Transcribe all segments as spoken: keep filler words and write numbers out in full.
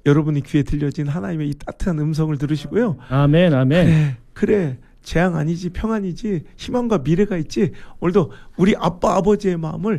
여러분이 귀에 들려진 하나님의 이 따뜻한 음성을 들으시고요. 아멘, 아멘. 그래, 그래. 재앙 아니지, 평안이지, 희망과 미래가 있지. 오늘도 우리 아빠 아버지의 마음을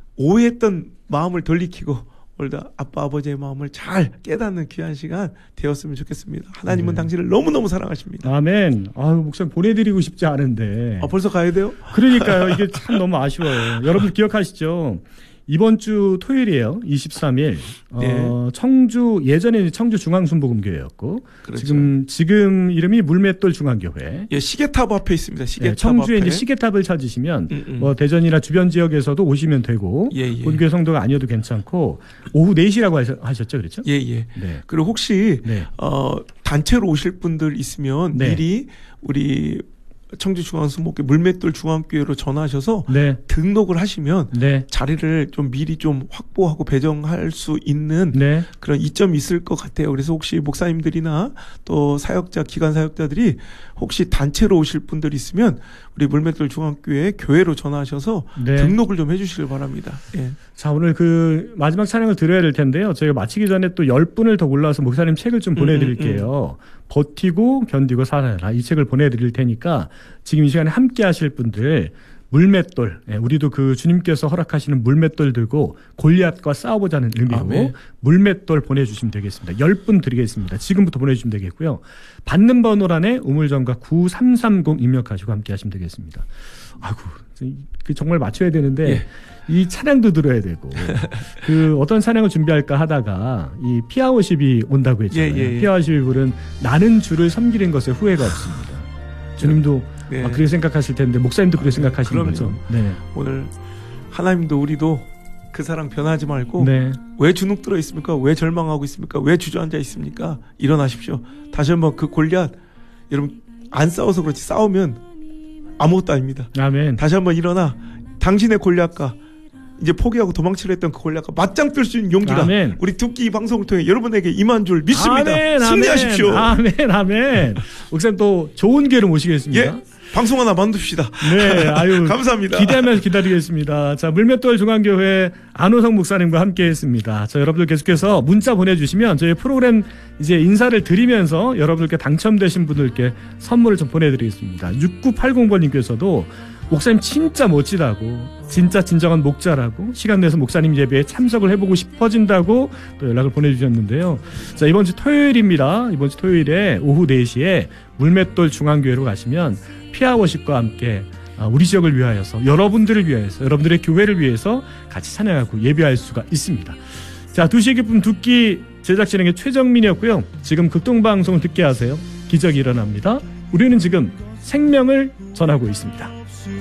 오해했던 마음을 돌이키고 오늘도 아빠 아버지의 마음을 잘 깨닫는 귀한 시간 되었으면 좋겠습니다. 하나님은 네. 당신을 너무너무 사랑하십니다. 아멘. 아유, 목사님 보내드리고 싶지 않은데. 아, 벌써 가야 돼요? 그러니까요. 이게 참 너무 아쉬워요. 여러분 기억하시죠? 이번 주 토요일이에요. 이십삼 일. 네. 어, 청주, 예전에 청주 중앙순복음교회였고. 그렇죠. 지금, 지금 이름이 물맷돌 중앙교회. 예, 시계탑 앞에 있습니다. 시계탑. 네, 청주에 앞에. 이제 시계탑을 찾으시면, 음, 음. 뭐, 대전이나 주변 지역에서도 오시면 되고. 예, 예. 본교회 성도가 아니어도 괜찮고. 오후 네 시라고 하셨죠? 그렇죠? 예, 예. 네. 그리고 혹시, 네. 어, 단체로 오실 분들 있으면 네. 미리 우리 청주중앙순복교 물맷돌 중앙교회로 전화하셔서 네. 등록을 하시면 네. 자리를 좀 미리 좀 확보하고 배정할 수 있는 네. 그런 이점이 있을 것 같아요. 그래서 혹시 목사님들이나 또 사역자, 기관 사역자들이 혹시 단체로 오실 분들 있으면 우리 물맷돌 중앙교회 교회로 전화하셔서 네. 등록을 좀 해주시길 바랍니다. 예. 자, 오늘 그 마지막 찬양을 드려야 될 텐데요. 저희가 마치기 전에 또 열 분을 더 골라서 목사님 책을 좀 보내드릴게요. 음, 음, 음. 버티고 견디고 살아라. 이 책을 보내드릴 테니까 지금 이 시간에 함께 하실 분들 물맷돌, 예, 우리도 그 주님께서 허락하시는 물맷돌 들고 골리앗과 싸워보자는 의미로 아, 네. 물맷돌 보내주시면 되겠습니다. 열 분 드리겠습니다. 지금부터 보내주시면 되겠고요. 받는 번호란에 우물정가 구삼삼공 입력하시고 함께 하시면 되겠습니다. 아이고, 정말 맞춰야 되는데 예. 이 찬양도 들어야 되고 그 어떤 찬양을 준비할까 하다가 이 피아워십이 온다고 했잖아요. 예, 예, 예. 피아워십이 부른 나는 주를 섬기는 것에 후회가 없습니다. 주님도 네. 아, 그렇게 생각하실 텐데 목사님도 그렇게 생각하시는 그럼요. 거죠. 네. 오늘 하나님도 우리도 그 사랑 변하지 말고 네. 왜 주눅 들어 있습니까? 왜 절망하고 있습니까? 왜 주저앉아 있습니까? 일어나십시오. 다시 한번 그 골리앗 여러분 안 싸워서 그렇지 싸우면 아무것도 아닙니다. 아멘. 다시 한번 일어나 당신의 골리앗과 이제 포기하고 도망치려 했던 그 골리앗과 맞짱 뜰 수 있는 용기가 아멘. 우리 듣기 이 방송을 통해 여러분에게 임한 줄 믿습니다. 아멘, 승리하십시오. 아멘, 아멘. 목사님 또 좋은 기회를 모시겠습니다. 예, 방송 하나 만듭시다. 네, 아유 감사합니다. 기대하면서 기다리겠습니다. 자, 물맷돌 중앙교회 안호성 목사님과 함께했습니다. 자, 여러분들 계속해서 문자 보내주시면 저희 프로그램 이제 인사를 드리면서 여러분들께 당첨되신 분들께 선물을 좀 보내드리겠습니다. 육구팔공 번님께서도 목사님 진짜 멋지다고, 진짜 진정한 목자라고, 시간 내서 목사님 예배에 참석을 해보고 싶어진다고 또 연락을 보내주셨는데요. 자, 이번 주 토요일입니다. 이번 주 토요일에 오후 네 시에 물맷돌 중앙교회로 가시면 피아워십과 함께 우리 지역을 위하여서, 여러분들을 위하여서, 여러분들의 교회를 위해서 같이 찬양하고 예배할 수가 있습니다. 자, 두 시의 기쁨 두끼 제작 진행의 최정민이었고요. 지금 극동방송을 듣게 하세요. 기적이 일어납니다. 우리는 지금 생명을 전하고 있습니다.